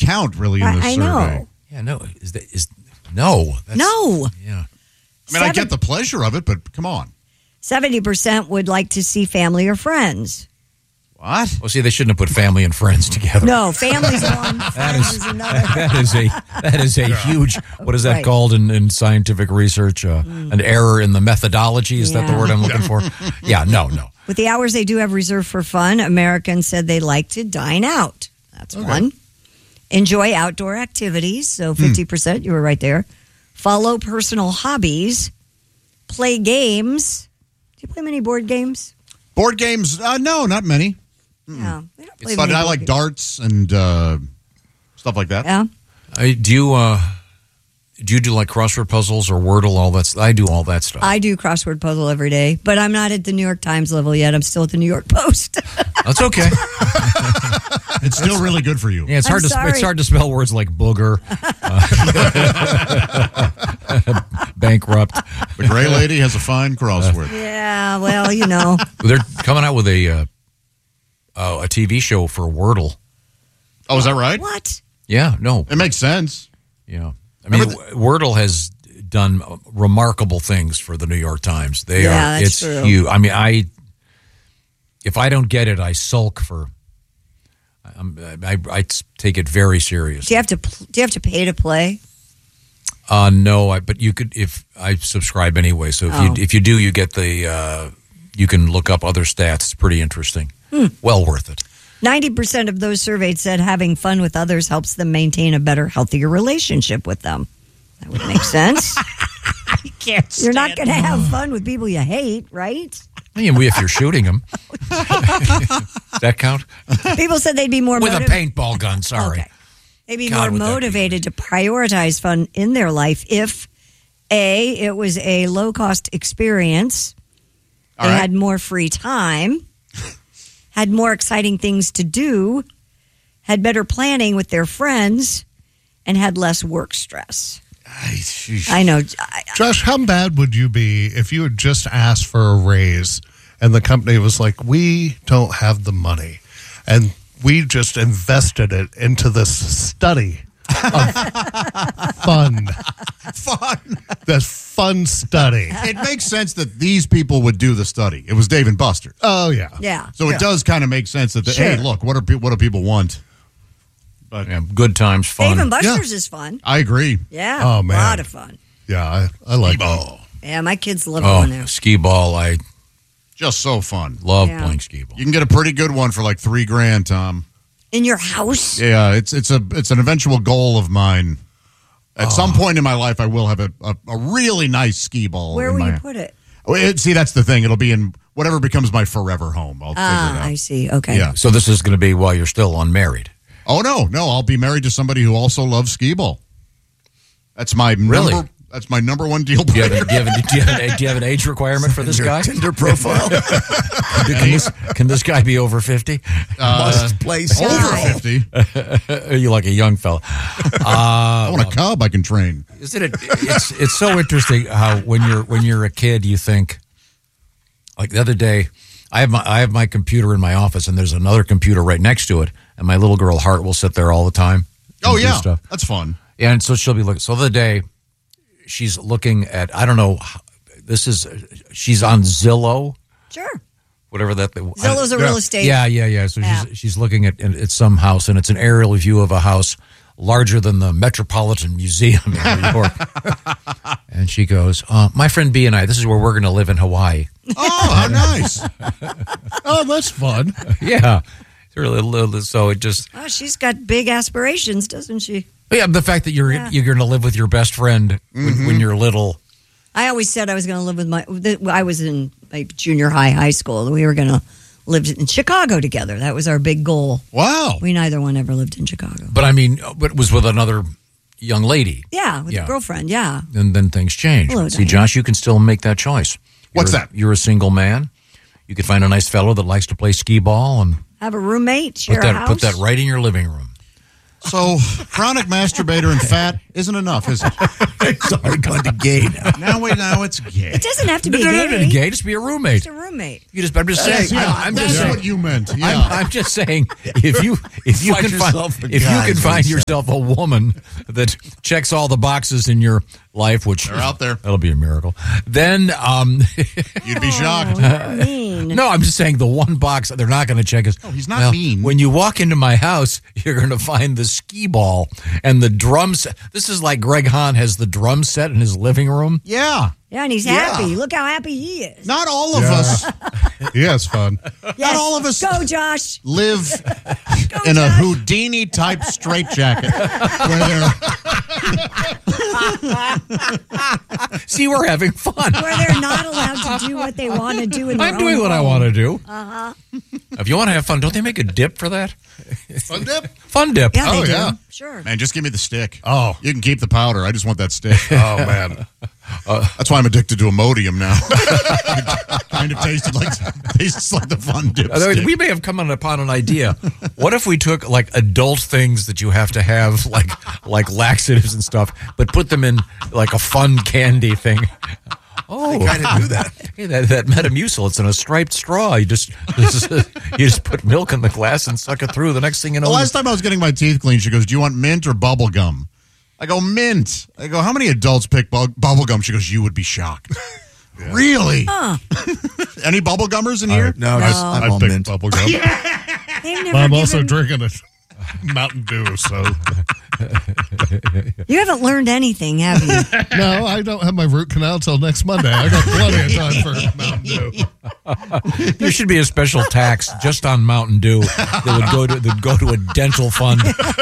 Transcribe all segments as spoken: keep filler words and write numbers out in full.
count really in I, this I survey. know. Yeah, no. Is that, is, no. That's, No. Yeah. I mean, I get the pleasure of it, but come on. seventy percent would like to see family or friends. What? Well, see, they shouldn't have put family and friends together. No, family's one, friends is, is another. That is a that is a huge. What is that Right. called in, in scientific research? Uh, mm. An error in the methodology. Is that the Yeah. word I'm looking for? Yeah. No. No. With the hours they do have reserved for fun, Americans said they like to dine out. That's Okay. one. Enjoy outdoor activities. So fifty percent, you were right there. Follow personal hobbies. Play games. Do you play many board games? Board games? Uh, no, not many. No, we don't play It's many fun. I board like games. darts and uh, stuff like that. Yeah. I, do you uh, do you do like crossword puzzles or Wordle? All that. I do all that stuff. I do crossword puzzle every day, but I'm not at the New York Times level yet. I'm still at the New York Post. That's okay. It's still really good for you. Yeah, it's I'm hard to sorry. it's hard to spell words like booger, uh, bankrupt. The Gray Lady has a fine crossword. Yeah, well, you know. They're coming out with a uh, uh, a T V show for Wordle. Oh, is that right? What? Yeah, no, It makes sense. yeah. I mean, Remember Wordle has done remarkable things for the New York Times. They Yeah, are that's it's true. huge. I mean, I if I don't get it, I sulk for. I'm, I, I take it very seriously. Do you have to pl- do you have to pay to play? Uh, no, I, but you could if I subscribe anyway. So if Oh. you if you do, you get the uh, you can look up other stats. It's pretty interesting. Hmm. Well worth it. ninety percent of those surveyed said having fun with others helps them maintain a better, healthier relationship with them. That would make sense. You can't You're not going to have fun with people you hate, right? I mean, if you're shooting them, does that count? People said they'd be more With a motiv- paintball gun. Sorry. Okay. They'd be God, more would that be motivated to prioritize fun in their life if A, it was a low cost experience. They All right. had more free time, had more exciting things to do, had better planning with their friends, and had less work stress. I know. I, Josh, how bad would you be if you had just asked for a raise and the company was like, we don't have the money and we just invested it into this study of fun. Fun. This fun study. It makes sense that these people would do the study. It was Dave and Buster's. Oh, yeah. yeah. So it does kind of make sense that, the, hey, Sure. look, what, are pe- what do people want? But Yeah, good times, fun. Dave and Buster's is fun. I agree. Yeah. Oh, A man. lot of fun. Yeah, I, I like that. Oh, Yeah, my kids love going Oh, there. skee ball. I just so fun. love Yeah. playing skee ball. You can get a pretty good one for like three grand, Tom. In your house? Yeah, it's it's a it's an eventual goal of mine. At some point in my life, I will have a, a, a really nice skee ball. Where in will my, you put it? Well, it- see, that's the thing. It'll be in whatever becomes my forever home. I'll figure it Ah, out. I see. Okay. Yeah. So this is going to be while you're still unmarried. Oh no, no, I'll be married to somebody who also loves skee ball. That's my Really? number. That's my number one deal Do you have, breaker. a, do, you have a, do, you have a, do you have an age requirement for this guy? Tinder profile. Can this, can this guy be over fifty? Must play Over Guy. fifty. Are you like a young fella? I want a cub I can train. Isn't it? It's it's so interesting how when you're when you're a kid, you think. Like the other day, I have my I have my computer in my office, and there's another computer right next to it, and my little girl Hart will sit there all the time. and Oh do yeah, stuff. that's fun. Yeah, and so she'll be looking. So the other day, she's looking at I don't know. how- This is she's on Zillow, Sure. whatever that. Zillow's a yeah. real estate. Yeah, yeah, yeah. So app. she's she's looking at at some house, and it's an aerial view of a house larger than the Metropolitan Museum in New York. And she goes, uh, "My friend B and I, this is where we're going to live in Hawaii." Oh, how nice. Oh, that's fun. Yeah, it's really little. So it just Oh, she's got big aspirations, doesn't she? yeah, the fact that you're Yeah. you're going to live with your best friend when, when you're little. I always said I was going to live with my. I was in my junior high, high school. We were going to live in Chicago together. That was our big goal. Wow. We neither one ever lived in Chicago. But I mean, but it was with another young lady, Yeah, with Yeah. a girlfriend. Yeah. and then things change. Hello, See, Diane. Josh, you can still make that choice. What's You're- that? You're a single man. You could find a nice fellow that likes to play skee ball and Have a roommate. Share put that a house. put that right in your living room. So, chronic masturbator and fat isn't enough, is it? Sorry, gone to gay now. Now, wait, now it's gay. It doesn't have to be No, no, gay. no, no, gay. Just be a roommate. Just a roommate. You just. I'm just saying. Yeah, I'm that's just saying. what you meant. Yeah. I'm, I'm just saying, if you if you Find can find yourself a if you guy, can is what find he said. yourself a woman that checks all the boxes in your life, which They're out there. that'll be a miracle. Then, um, You'd be shocked. Oh, you're mean. no, I'm just saying the one box they're not going to check is. No, he's not well, mean. When you walk into my house, you're going to find the skee ball and the drum set. This is like Greg Hahn has the drum set in his living room. Yeah. Yeah, and he's Yeah. happy. Look how happy he is. Not all of Yeah. us He has fun. Yes. all of us- Go, Josh. live in a Houdini type straitjacket where they're See, we're having fun. Where they're not allowed to do what they want to do in their I'm doing own what I home. want to do. Uh-huh. If you want to have fun, don't they make a dip for that? Fun dip? Fun dip. Yeah, they Oh, do. yeah. Sure. man, just give me the stick. Oh. You can keep the powder. I just want that stick. Oh, man. That's why I'm addicted to Imodium now. It kind of tasted like tastes like the fun dip. Although stick. we may have come upon an idea. What if we took like adult things that you have to have, like like laxatives and stuff, but put them in like a fun candy thing? Oh, I didn't do that. Hey, that, that Metamucil, it's in a striped straw. You just you just put milk in the glass and suck it through. The next thing you know, The you- last time I was getting my teeth cleaned, she goes, "Do you want mint or bubble gum?" I go, "Mint." I go, "How many adults pick bu- bubble gum?" She goes, "You would be shocked." Really? Huh. Any bubble gummers in here? No, just I'm I all picked mint. bubble gum. They've never But I'm also given- drinking a Mountain Dew, so. You haven't learned anything, have you? No, I don't have my root canal till next Monday. I got plenty of time for Mountain Dew. there should be a special tax just on Mountain Dew that would go to that would go to a dental fund.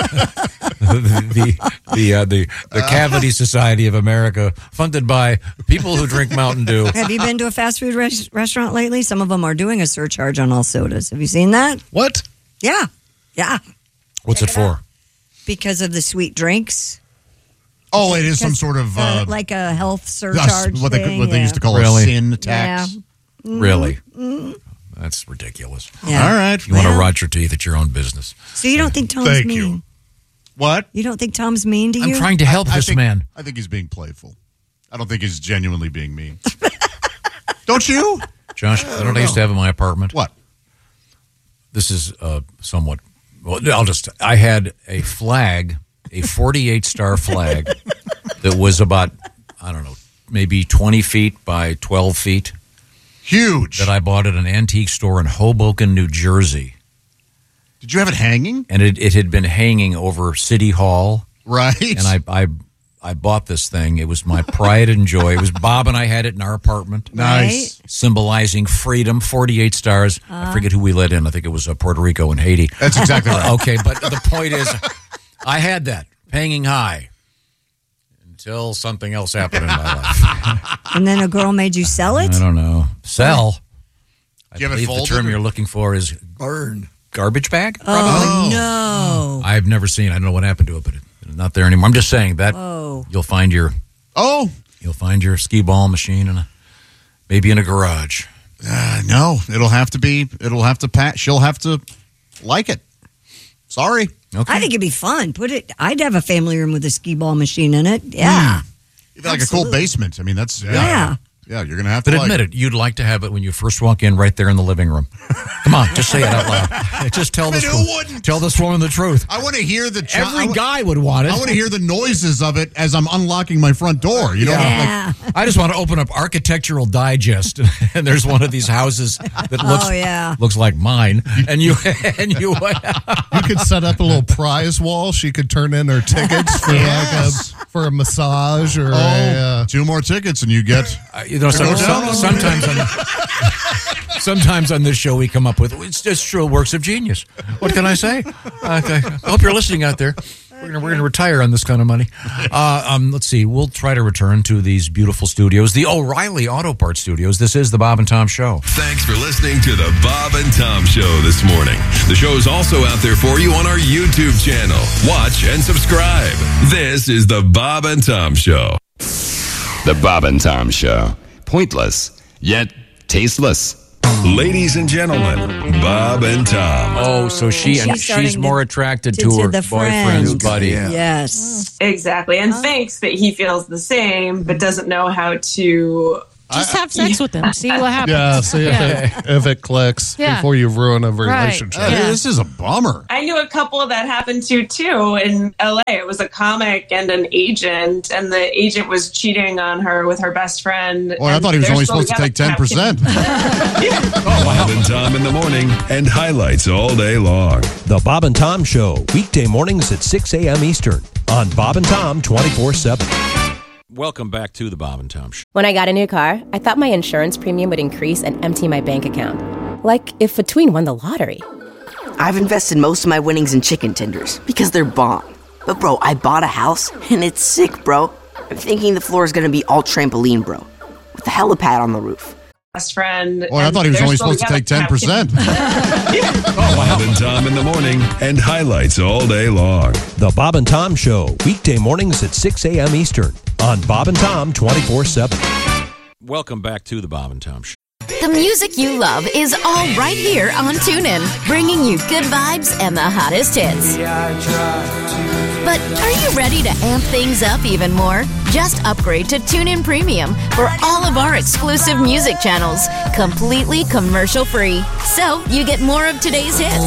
the the uh, the the Cavity Society of America, funded by people who drink Mountain Dew. Have you been to a fast food res- restaurant lately? Some of them are doing a surcharge on all sodas. Have you seen that? What? Yeah. Yeah. What's it for? Because of the sweet drinks. Oh, it is some Because, sort of uh, uh, like a health us- surcharge what they thing. what they yeah. used to call Really? a sin tax. Really? That's ridiculous. Yeah. All right. If you want to Well- rot your teeth at your own business. So you don't think Tom's Thank mean? you. What? You don't think Tom's mean to I'm you? trying to help I this think, man. I think he's being playful. I don't think he's genuinely being mean. Don't you? Josh, I don't know I used to have in my apartment. What? This is uh, somewhat. Well, I'll just. I had a flag, a forty-eight star flag that was about, I don't know, maybe twenty feet by twelve feet Huge. that I bought at an antique store in Hoboken, New Jersey. Did you have it hanging? And it, it had been hanging over City Hall. Right. And I, I, I bought this thing. It was my pride and joy. It was Bob and I had it in our apartment. Nice. Symbolizing freedom, forty-eight stars. I forget who we let in. I think it was uh, Puerto Rico and Haiti. That's exactly right. Okay, but the point is, I had that hanging high until something else happened in my life. And then a girl made you sell it? I don't know. Sell. I Do you have it believe the folded term or- you're looking for is Burn. garbage bag. Oh, no. I've never seen. I don't know what happened to it, but it's not there anymore. I'm just saying that Oh. you'll find your Oh, you'll find your skee ball machine in a maybe in a garage. uh, no. It'll have to be. It'll have to pat. She'll have to like it. Sorry. Okay. I think it'd be fun. Put it. I'd have a family room with a skee ball machine in it. Yeah. Even like a cool Absolutely. basement. I mean, that's yeah. Yeah. Yeah, you're gonna have to. But like admit it, you'd like to have it when you first walk in, right there in the living room. Come on, just say it out loud. Just tell I mean, this who wo- wouldn't? tell this woman the truth. I want to hear the. Ch- I Every wa- guy would want it. I want to hear the noises of it as I'm unlocking my front door. You know, Yeah. I just want to open up Architectural Digest, and there's one of these houses that looks Oh, yeah. looks like mine, and you and you. You could set up a little prize wall. She could turn in her tickets for Yes. like a, for a massage or oh, a. Uh, two more tickets and you get. Uh, you know, some, No, some- no, no. sometimes on sometimes on this show we come up with it's just true works of genius. What can I say? Uh, okay. I hope you're listening out there. We're gonna we're gonna retire on this kind of money. Uh, um, let's see. We'll try to return to these beautiful studios, the O'Reilly Auto Parts Studios. This is the Bob and Tom Show. Thanks for listening to the Bob and Tom Show this morning. The show is also out there for you on our YouTube channel. Watch and subscribe. This is the Bob and Tom Show. The Bob and Tom Show. Pointless, yet tasteless. Ladies and gentlemen, Bob and Tom. Oh, so she And and she's starting she's more to- attracted to- to, to her the boyfriend's friend. buddy. Yeah. Yes. Exactly. And thinks that he feels the same, but doesn't know how to. Just have sex with him. See what happens. Yeah, see if, Yeah. It, if it clicks Yeah. before you ruin a Right. relationship. Uh, Yeah. This is a bummer. I knew a couple that happened to too in L A. It was a comic and an agent, and the agent was cheating on her with her best friend. Boy, I and thought he was they're only still supposed to take together. ten percent. Bob and Tom in the morning and highlights all day long. The Bob and Tom Show, weekday mornings at six a.m. Eastern on Bob and Tom twenty-four seven. Welcome back to the Bob and Tom Show. When I got a new car, I thought my insurance premium would increase and empty my bank account. Like if Between won the lottery. I've invested most of my winnings in chicken tenders because they're bomb. But bro, I bought a house and it's sick, bro. I'm thinking the floor is going to be all trampoline, bro, with the helipad on the roof. Best friend. Boy, I and thought he was they're only still supposed to take ten together. percent. Bob and Tom in the morning and highlights all day long. The Bob and Tom Show, weekday mornings at six a.m. Eastern on Bob and Tom twenty-four seven. Welcome back to the Bob and Tom Show. The music you love is all right here on TuneIn, bringing you good vibes and the hottest hits. But are you ready to amp things up even more? Just upgrade to TuneIn Premium for all of our exclusive music channels, completely commercial free. So you get more of today's hits,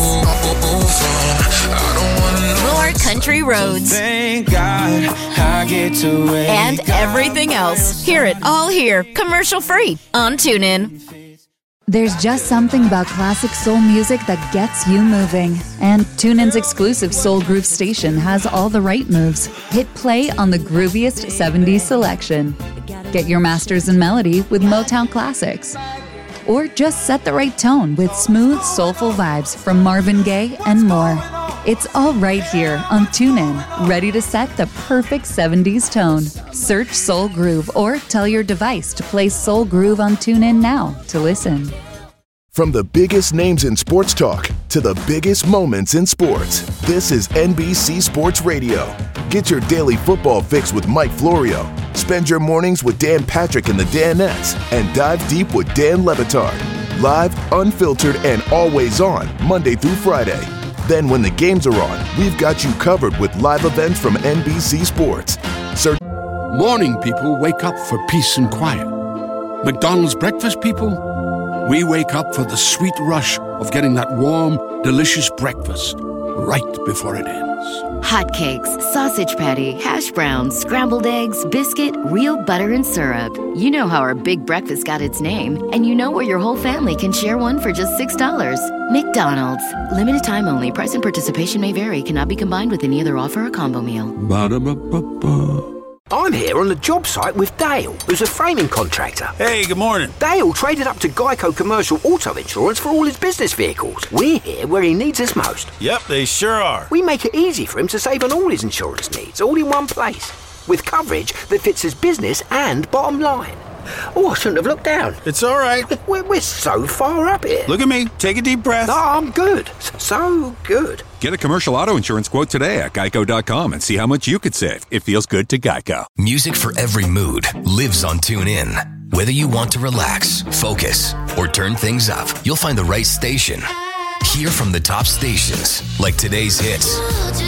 more country roads, Thank God I get to wake and everything else. Hear it all here, commercial free on TuneIn. There's just something about classic soul music that gets you moving. And TuneIn's exclusive Soul Groove station has all the right moves. Hit play on the grooviest seventies selection. Get your masters in melody with Motown classics. Or just set the right tone with smooth, soulful vibes from Marvin Gaye and more. It's all right here on TuneIn, ready to set the perfect seventies tone. Search Soul Groove or tell your device to play Soul Groove on TuneIn now to listen. From the biggest names in sports talk to the biggest moments in sports, this is N B C Sports Radio. Get your daily football fix with Mike Florio. Spend your mornings with Dan Patrick and the Danettes, and dive deep with Dan Le Batard. Live, unfiltered, and always on, Monday through Friday. Then when the games are on, we've got you covered with live events from N B C Sports. Search Morning people wake up for peace and quiet. McDonald's breakfast people, we wake up for the sweet rush of getting that warm, delicious breakfast right before it ends. Hotcakes, sausage patty, hash browns, scrambled eggs, biscuit, real butter and syrup. You know how our big breakfast got its name, and you know where your whole family can share one for just six dollars. McDonald's. Limited time only. Price and participation may vary. Cannot be combined with any other offer or combo meal. Ba-da-ba-ba-ba. I'm here on the job site with Dale, who's a framing contractor. Hey, good morning. Dale traded up to Geico Commercial Auto Insurance for all his business vehicles. We're here where he needs us most. Yep, they sure are. We make it easy for him to save on all his insurance needs, all in one place, with coverage that fits his business and bottom line. Oh, I shouldn't have looked down. It's all right. We're, we're so far up here. Look at me. Take a deep breath. No, I'm good. So good. Get a commercial auto insurance quote today at geico dot com and see how much you could save. It feels good to Geico. Music for every mood lives on TuneIn. Whether you want to relax, focus, or turn things up, you'll find the right station. Hear from the top stations, like today's hits,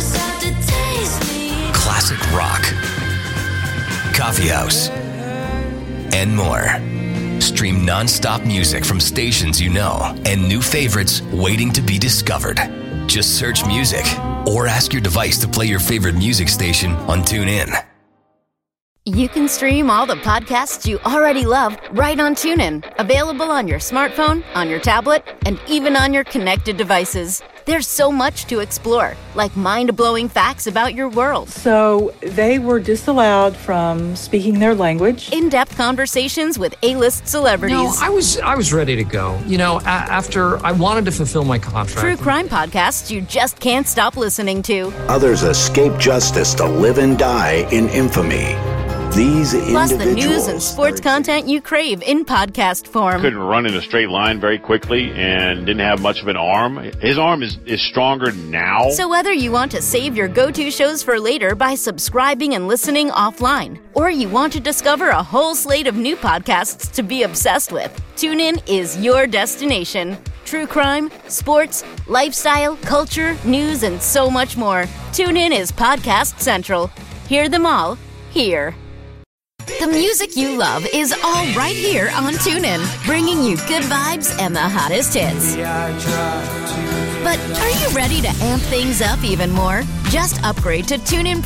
classic rock, coffee house, and more. Stream non-stop music from stations you know and new favorites waiting to be discovered. Just search music or ask your device to play your favorite music station on TuneIn. You can stream all the podcasts you already love right on TuneIn. Available on your smartphone, on your tablet, and even on your connected devices. There's so much to explore, like mind-blowing facts about your world. So they were disallowed from speaking their language. In-depth conversations with A-list celebrities. No, I was I was ready to go. You know, a- after I wanted to fulfill my contract. True crime podcasts you just can't stop listening to. Others escape justice to live and die in infamy. These Plus the news and sports content you crave in podcast form. Couldn't run in a straight line very quickly and didn't have much of an arm. His arm is, is stronger now. So whether you want to save your go-to shows for later by subscribing and listening offline, or you want to discover a whole slate of new podcasts to be obsessed with, TuneIn is your destination. True crime, sports, lifestyle, culture, news, and so much more. TuneIn is Podcast Central. Hear them all here. The music you love is all right here on TuneIn, bringing you good vibes and the hottest hits. But are you ready to amp things up even more? Just upgrade to TuneIn